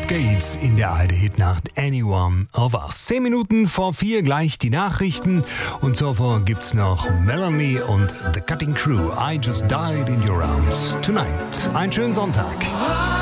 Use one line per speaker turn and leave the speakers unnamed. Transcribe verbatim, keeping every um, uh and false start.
geht's in der Alte Hitnacht Anyone of Us. Zehn Minuten vor vier gleich die Nachrichten und zuvor gibt's noch Melanie und The Cutting Crew. I Just Died in Your Arms Tonight. Einen schönen Sonntag.